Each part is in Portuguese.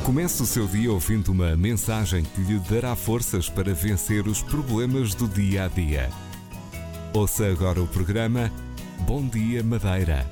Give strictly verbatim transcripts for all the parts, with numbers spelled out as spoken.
Comece o seu dia ouvindo uma mensagem que lhe dará forças para vencer os problemas do dia a dia. Ouça agora o programa Bom Dia Madeira.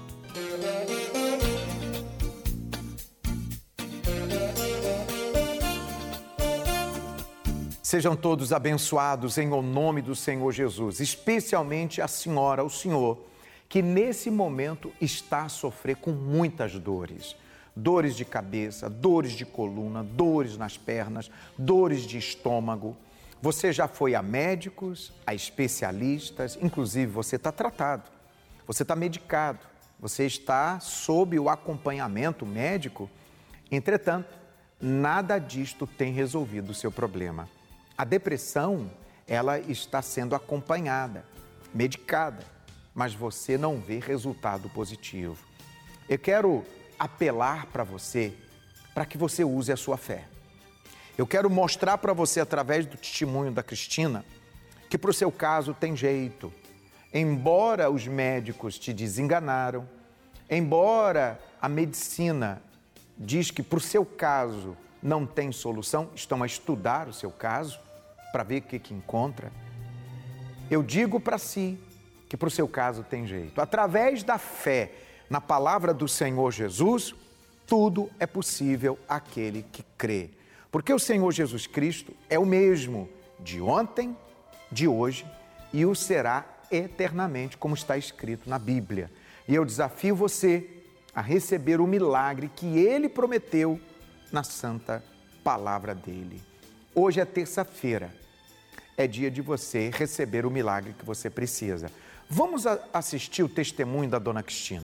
Sejam todos abençoados em o nome do Senhor Jesus, especialmente a senhora, o senhor, que nesse momento está a sofrer com muitas dores. Dores de cabeça, dores de coluna, dores nas pernas, dores de estômago. Você já foi a médicos, a especialistas, inclusive você está tratado, você está medicado, você está sob o acompanhamento médico. Entretanto, nada disto tem resolvido o seu problema. A depressão, ela está sendo acompanhada, medicada, mas você não vê resultado positivo. Eu quero apelar para você, para que você use a sua fé. Eu quero mostrar para você, através do testemunho da Cristina, que para o seu caso tem jeito. Embora os médicos te desenganaram, embora a medicina diz que para o seu caso não tem solução, estão a estudar o seu caso para ver o que, que encontra, eu digo para si que para o seu caso tem jeito. Através da fé na palavra do Senhor Jesus, tudo é possível àquele que crê. Porque o Senhor Jesus Cristo é o mesmo de ontem, de hoje e o será eternamente, como está escrito na Bíblia. E eu desafio você a receber o milagre que Ele prometeu na santa palavra dEle. Hoje é terça-feira, é dia de você receber o milagre que você precisa. Vamos assistir o testemunho da dona Cristina.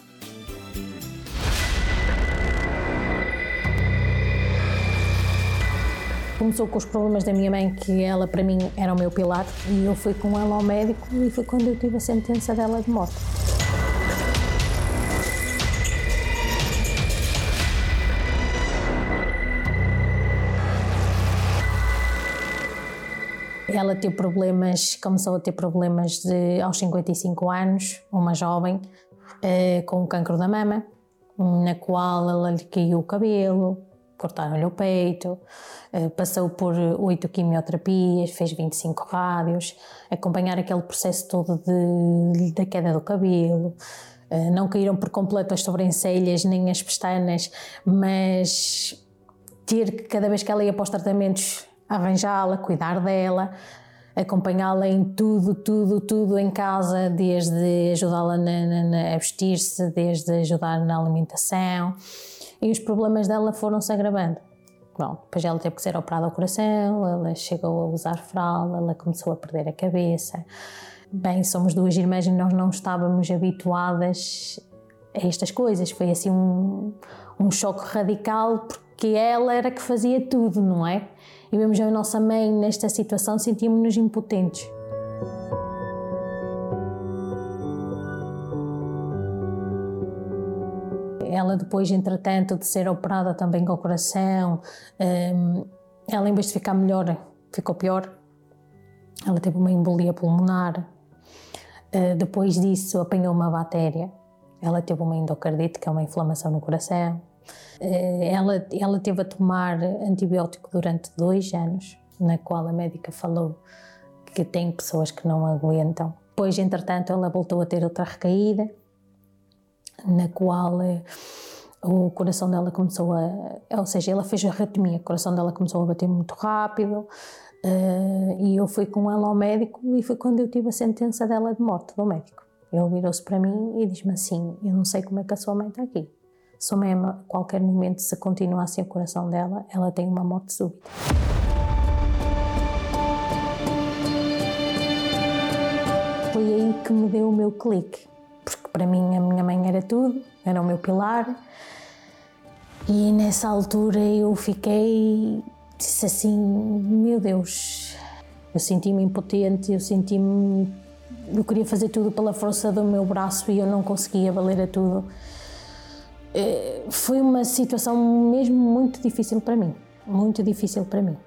Começou com os problemas da minha mãe, que ela para mim era o meu pilar, e eu fui com ela ao médico e foi quando eu tive a sentença dela de morte. Ela teve problemas, começou a ter problemas de, aos cinquenta e cinco anos, uma jovem, eh, com um cancro da mama, na qual ela lhe caiu o cabelo, cortaram-lhe o peito, eh, passou por oito quimioterapias, fez vinte e cinco rádios, acompanhar aquele processo todo de, da queda do cabelo. Eh, não caíram por completo as sobrancelhas nem as pestanas, mas ter que, cada vez que ela ia para os tratamentos, arranjá-la, cuidar dela, acompanhá-la em tudo, tudo, tudo em casa, desde ajudá-la na, na, na, a vestir-se, desde ajudar na alimentação, e os problemas dela foram-se agravando. Bom, depois ela teve que ser operada ao coração, ela chegou a usar fralda, ela começou a perder a cabeça. Bem, somos duas irmãs e nós não estávamos habituadas a estas coisas, foi assim um, um choque radical, porque ela era que fazia tudo, não é? E vemos a nossa mãe nesta situação, sentíamos-nos impotentes. Ela depois, entretanto, de ser operada também com o coração, ela em vez de ficar melhor, ficou pior. Ela teve uma embolia pulmonar. Depois disso apanhou uma bactéria. Ela teve uma endocardite, que é uma inflamação no coração. Ela, ela teve a tomar antibiótico durante dois anos, na qual a médica falou que tem pessoas que não aguentam. Depois, entretanto, ela voltou a ter outra recaída, na qual eh, o coração dela começou a... Ou seja, ela fez a arritmia, o coração dela começou a bater muito rápido, eh, e eu fui com ela ao médico e foi quando eu tive a sentença dela de morte, do médico. Ele virou-se para mim e diz-me assim: eu não sei como é que a sua mãe está aqui. Sua mãe, a qualquer momento, se continuar sem o coração dela, ela tem uma morte súbita. Foi aí que me deu o meu clique, porque para mim a minha mãe era tudo, era o meu pilar, e nessa altura eu fiquei, disse assim, meu Deus, eu senti-me impotente, eu senti-me, eu queria fazer tudo pela força do meu braço e eu não conseguia valer a tudo. Foi uma situação mesmo muito difícil para mim, muito difícil para mim.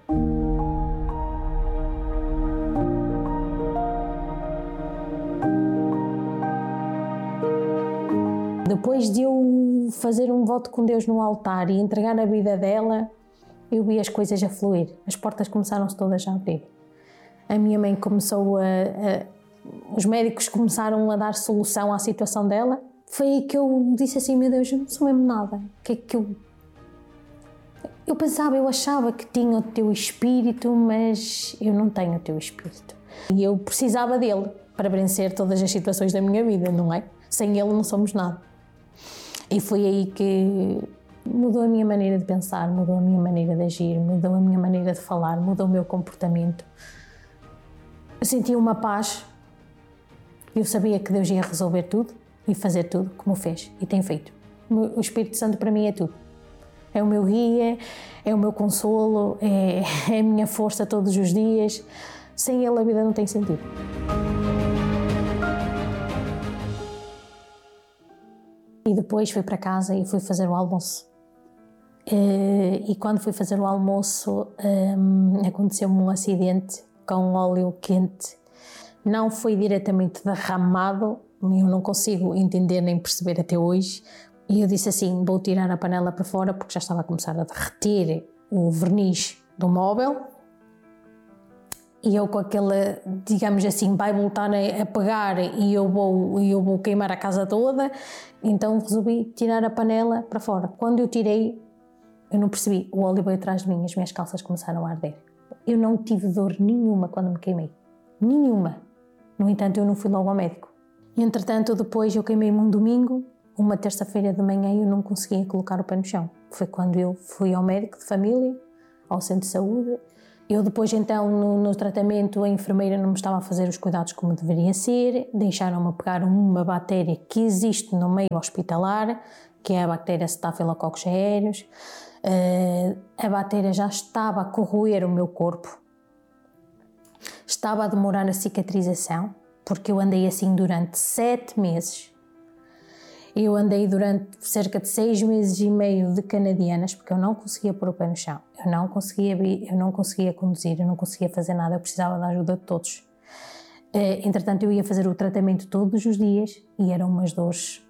Depois de eu eu fazer um voto com Deus no altar e entregar a vida dela, eu vi as coisas a fluir. As portas começaram-se todas a abrir. A minha mãe começou a, a... Os médicos começaram a dar solução à situação dela. Foi aí que eu disse assim, meu Deus, eu não sou mesmo nada. O que é que eu... Eu pensava, eu achava que tinha o teu espírito, mas eu não tenho o teu espírito. E eu precisava dele para vencer todas as situações da minha vida, não é? Sem ele não somos nada. E foi aí que mudou a minha maneira de pensar, mudou a minha maneira de agir, mudou a minha maneira de falar, mudou o meu comportamento. Eu sentia uma paz. Eu sabia que Deus ia resolver tudo e fazer tudo como fez e tem feito. O Espírito Santo para mim é tudo. É o meu guia, é o meu consolo, é, é a minha força todos os dias. Sem ele a vida não tem sentido. E depois fui para casa e fui fazer o almoço. E quando fui fazer o almoço, aconteceu-me um acidente com óleo quente. Não foi diretamente derramado, eu não consigo entender nem perceber até hoje. E eu disse assim, vou tirar a panela para fora porque já estava a começar a derreter o verniz do móvel. E eu com aquela, digamos assim, vai voltar a pegar e eu vou, eu vou queimar a casa toda. Então resolvi tirar a panela para fora. Quando eu tirei, eu não percebi, o óleo veio atrás de mim, as minhas calças começaram a arder. Eu não tive dor nenhuma quando me queimei. Nenhuma. No entanto, eu não fui logo ao médico. Entretanto, depois eu queimei-me um domingo, uma terça-feira de manhã eu não conseguia colocar o pé no chão. Foi quando eu fui ao médico de família, ao centro de saúde. Eu depois, então, no, no tratamento, a enfermeira não me estava a fazer os cuidados como deveria ser, deixaram-me pegar uma bactéria que existe no meio hospitalar, que é a bactéria Staphylococcus aureus. Uh, a bactéria já estava a corroer o meu corpo, estava a demorar a cicatrização, porque eu andei assim durante sete meses. Eu andei durante cerca de seis meses e meio de canadianas, porque eu não conseguia pôr o pé no chão, eu não conseguia, eu não conseguia conduzir, eu não conseguia fazer nada, eu precisava da ajuda de todos. Entretanto, eu ia fazer o tratamento todos os dias e eram umas dores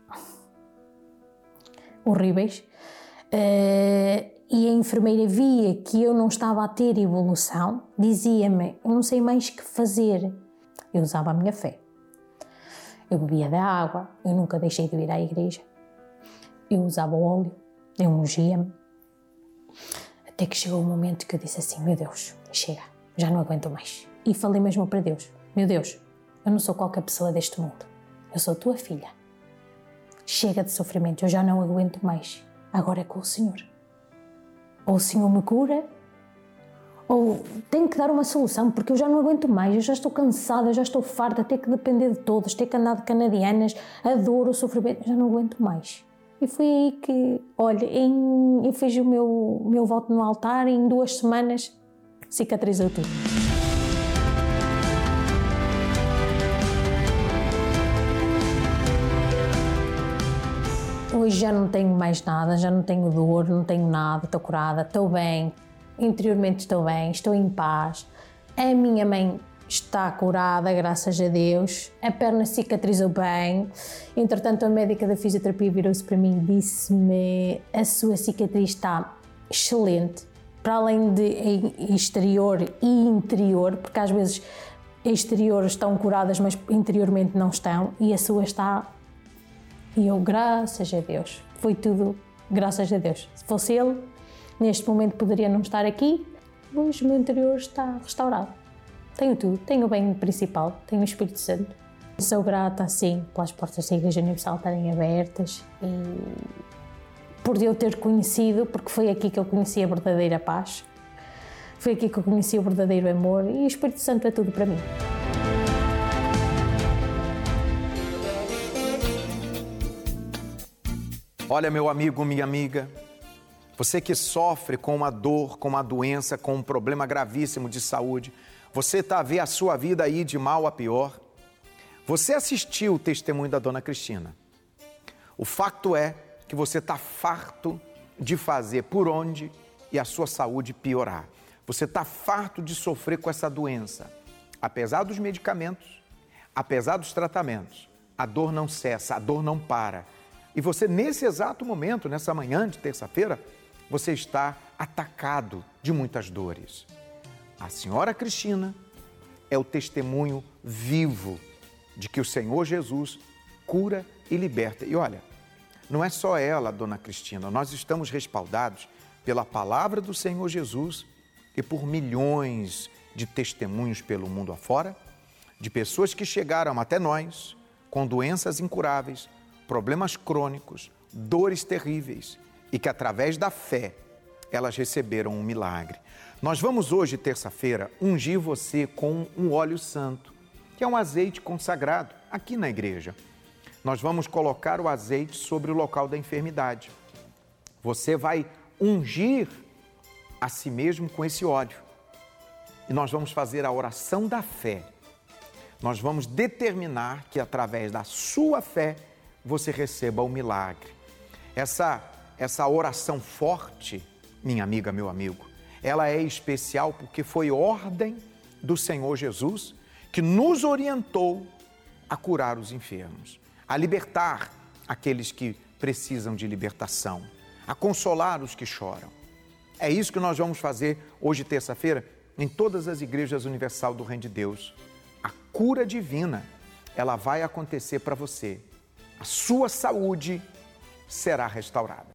horríveis. E a enfermeira via que eu não estava a ter evolução, dizia-me, eu não sei mais o que fazer. Eu usava a minha fé. Eu bebia da água, eu nunca deixei de ir à igreja. Eu usava o óleo, eu ungia-me. Até que chegou o momento que eu disse assim, meu Deus, chega, já não aguento mais. E falei mesmo para Deus, meu Deus, eu não sou qualquer pessoa deste mundo. Eu sou tua filha. Chega de sofrimento, eu já não aguento mais. Agora é com o Senhor. Ou o Senhor me cura, ou tenho que dar uma solução, porque eu já não aguento mais, eu já estou cansada, eu já estou farta, ter que depender de todos, ter que andar de canadianas, a dor, o sofrimento, eu já não aguento mais. E foi aí que, olha, em, eu fiz o meu, meu voto no altar e em duas semanas cicatrizou tudo. Hoje já não tenho mais nada, já não tenho dor, não tenho nada, estou curada, estou bem. Interiormente estou bem, estou em paz. A minha mãe está curada, graças a Deus. A perna cicatrizou bem. Entretanto, a médica da fisioterapia virou-se para mim e disse-me: a sua cicatriz está excelente, para além de exterior e interior, porque às vezes exteriores estão curadas, mas interiormente não estão, e a sua está. E eu, graças a Deus, foi tudo graças a Deus. Se fosse ele, neste momento poderia não estar aqui, mas o meu interior está restaurado. Tenho tudo, tenho o bem principal, tenho o Espírito Santo. Sou grata, sim, pelas portas da Igreja Universal estarem abertas e por eu ter conhecido, porque foi aqui que eu conheci a verdadeira paz, foi aqui que eu conheci o verdadeiro amor e o Espírito Santo é tudo para mim. Olha, meu amigo, minha amiga, você que sofre com uma dor, com uma doença, com um problema gravíssimo de saúde, você está a ver a sua vida aí de mal a pior. Você assistiu o testemunho da dona Cristina. O fato é que você está farto de fazer por onde e a sua saúde piorar. Você está farto de sofrer com essa doença. Apesar dos medicamentos, apesar dos tratamentos, a dor não cessa, a dor não para. E você, nesse exato momento, nessa manhã de terça-feira, você está atacado de muitas dores. A senhora Cristina é o testemunho vivo de que o Senhor Jesus cura e liberta. E olha, não é só ela, dona Cristina, nós estamos respaldados pela palavra do Senhor Jesus e por milhões de testemunhos pelo mundo afora, de pessoas que chegaram até nós com doenças incuráveis, problemas crônicos, dores terríveis e que através da fé elas receberam um milagre. Nós vamos hoje, terça-feira, ungir você com um óleo santo, que é um azeite consagrado aqui na igreja. Nós vamos colocar o azeite sobre o local da enfermidade. Você vai ungir a si mesmo com esse óleo. E nós vamos fazer a oração da fé. Nós vamos determinar que através da sua fé você receba o milagre. Essa, essa oração forte, minha amiga, meu amigo, ela é especial porque foi ordem do Senhor Jesus que nos orientou a curar os enfermos, a libertar aqueles que precisam de libertação, a consolar os que choram. É isso que nós vamos fazer hoje, terça-feira, em todas as igrejas universal do Reino de Deus. A cura divina, ela vai acontecer para você. A sua saúde será restaurada.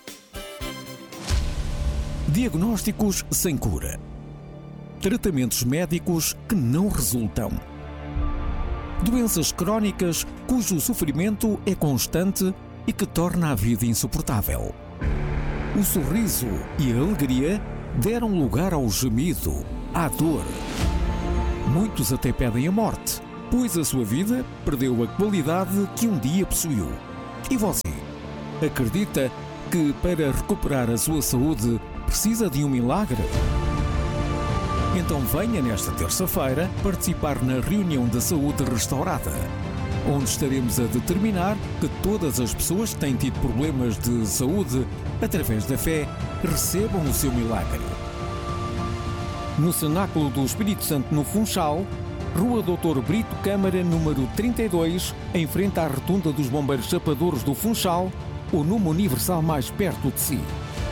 Diagnósticos sem cura. Tratamentos médicos que não resultam. Doenças crónicas cujo sofrimento é constante e que torna a vida insuportável. O sorriso e a alegria deram lugar ao gemido, à dor. Muitos até pedem a morte, pois a sua vida perdeu a qualidade que um dia possuiu. E você? Acredita que para recuperar a sua saúde precisa de um milagre? Então venha nesta terça-feira participar na reunião da saúde restaurada, onde estaremos a determinar que todas as pessoas que têm tido problemas de saúde, através da fé, recebam o seu milagre. No Cenáculo do Espírito Santo, no Funchal, Rua doutor Brito Câmara, número trinta e dois, em frente à Rotunda dos Bombeiros Chapadores do Funchal, ou numa Universal mais perto de si.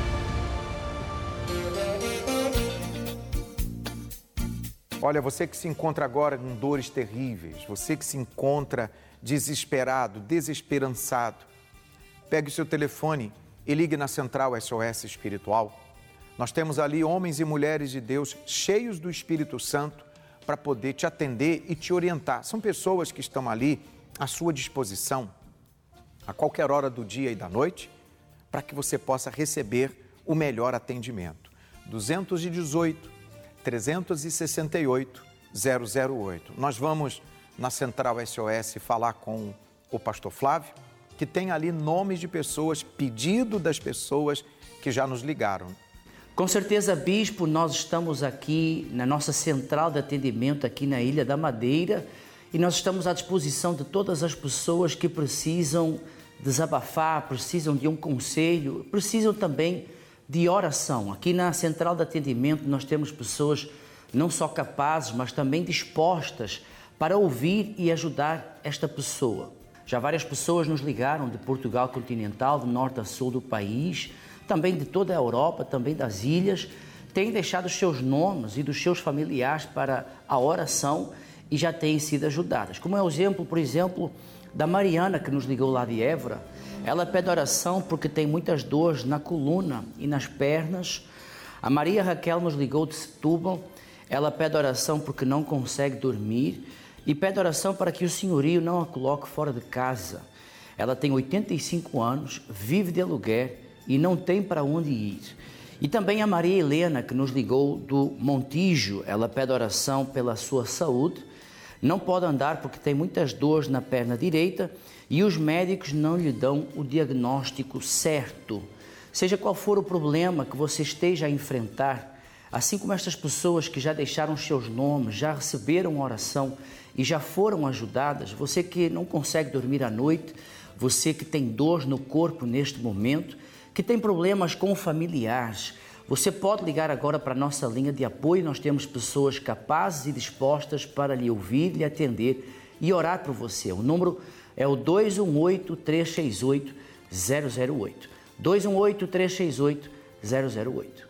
Olha, você que se encontra agora com dores terríveis, você que se encontra desesperado, desesperançado, pegue o seu telefone e ligue na Central S O S Espiritual. Nós temos ali homens e mulheres de Deus cheios do Espírito Santo para poder te atender e te orientar. São pessoas que estão ali à sua disposição a qualquer hora do dia e da noite para que você possa receber o melhor atendimento. duzentos e dezoito, trezentos e sessenta e oito, zero zero oito. Nós vamos na Central S O S falar com o pastor Flávio, que tem ali nomes de pessoas, pedido das pessoas que já nos ligaram. Com certeza, bispo, nós estamos aqui na nossa central de atendimento aqui na Ilha da Madeira e nós estamos à disposição de todas as pessoas que precisam desabafar, precisam de um conselho, precisam também de oração. Aqui na central de atendimento nós temos pessoas não só capazes, mas também dispostas para ouvir e ajudar esta pessoa. Já várias pessoas nos ligaram de Portugal continental, do norte a sul do país, também de toda a Europa, também das ilhas, têm deixado os seus nomes e dos seus familiares para a oração e já têm sido ajudadas. Como é o exemplo, por exemplo, da Mariana, que nos ligou lá de Évora. Ela pede oração porque tem muitas dores na coluna e nas pernas. A Maria Raquel nos ligou de Setúbal. Ela pede oração porque não consegue dormir e pede oração para que o senhorio não a coloque fora de casa. Ela tem oitenta e cinco anos, vive de aluguer e não tem para onde ir. E também a Maria Helena, que nos ligou do Montijo. Ela pede oração pela sua saúde. Não pode andar porque tem muitas dores na perna direita e os médicos não lhe dão o diagnóstico certo. Seja qual for o problema que você esteja a enfrentar, assim como estas pessoas que já deixaram seus nomes, já receberam oração e já foram ajudadas, você que não consegue dormir à noite, você que tem dor no corpo neste momento, que tem problemas com familiares, você pode ligar agora para a nossa linha de apoio. Nós temos pessoas capazes e dispostas para lhe ouvir, lhe atender e orar por você. O número é o dois um oito, três seis oito, zero zero oito. dois um oito, três seis oito, zero zero oito.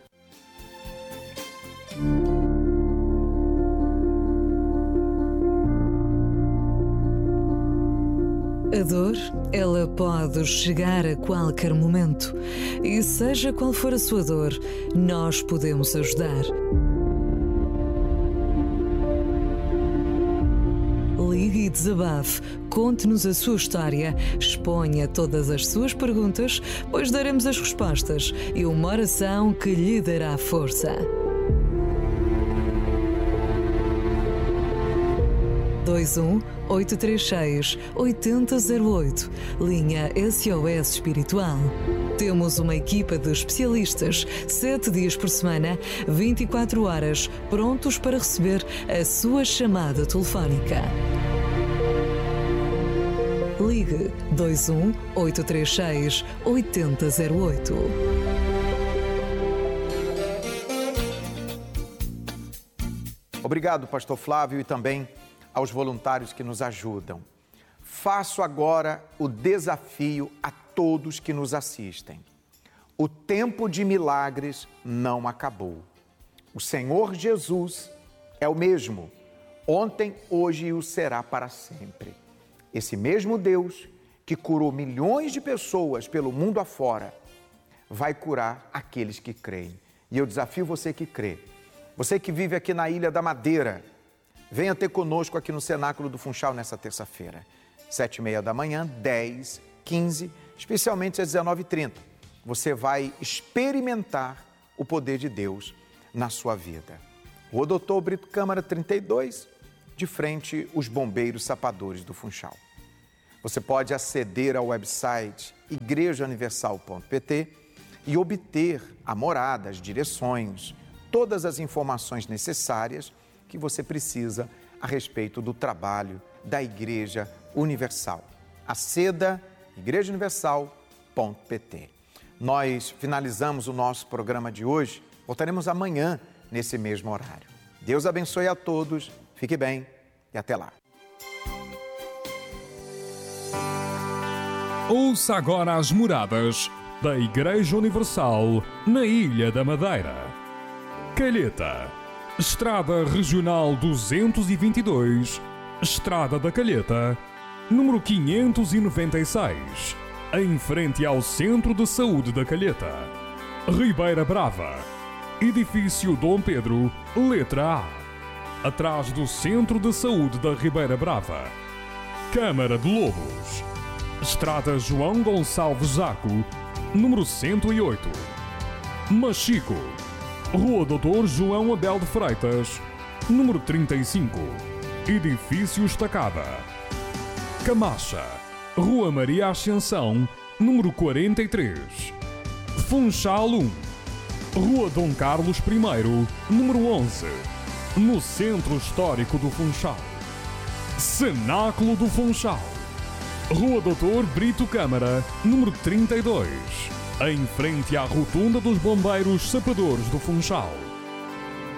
A dor, ela pode chegar a qualquer momento. E seja qual for a sua dor, nós podemos ajudar. Ligue e desabafe, conte-nos a sua história, exponha todas as suas perguntas, pois daremos as respostas e uma oração que lhe dará força. dois um oito três seis oito zero zero oito, linha S O S Espiritual. Temos uma equipa de especialistas, sete dias por semana, vinte e quatro horas, prontos para receber a sua chamada telefónica. Ligue dois um oito três seis oito zero zero oito. Obrigado, pastor Flávio, e também aos voluntários que nos ajudam. Faço agora o desafio a todos que nos assistem. O tempo de milagres não acabou. O Senhor Jesus é o mesmo, ontem, hoje e o será para sempre. Esse mesmo Deus que curou milhões de pessoas pelo mundo afora, vai curar aqueles que creem. E eu desafio você que crê. Você que vive aqui na Ilha da Madeira, venha ter conosco aqui no Cenáculo do Funchal nessa terça-feira. Sete e meia da manhã, dez, quinze, especialmente às dezenove e trinta. Você vai experimentar o poder de Deus na sua vida. Rua Doutor Brito Câmara trinta e dois, de frente os bombeiros sapadores do Funchal. Você pode aceder ao website igreja universal ponto p t e obter a morada, as direções, todas as informações necessárias que você precisa a respeito do trabalho da Igreja Universal. Aceda igreja universal ponto p t. Nós finalizamos o nosso programa de hoje. Voltaremos amanhã nesse mesmo horário. Deus abençoe a todos, fique bem e até lá. Ouça agora as moradas da Igreja Universal na Ilha da Madeira. Calheta, Estrada Regional duzentos e vinte e dois, Estrada da Calheta, número quinhentos e noventa e seis, em frente ao Centro de Saúde da Calheta. Ribeira Brava, Edifício Dom Pedro, letra A, atrás do Centro de Saúde da Ribeira Brava. Câmara de Lobos, Estrada João Gonçalves Zaco, número cento e oito. Machico, Rua Doutor João Abel de Freitas, número trinta e cinco, Edifício Estacada. Camacha, Rua Maria Ascensão, número quarenta e três. Funchal um, Rua Dom Carlos I, número onze, no Centro Histórico do Funchal. Cenáculo do Funchal, Rua Doutor Brito Câmara, número trinta e dois, em frente à Rotunda dos Bombeiros Sapadores do Funchal.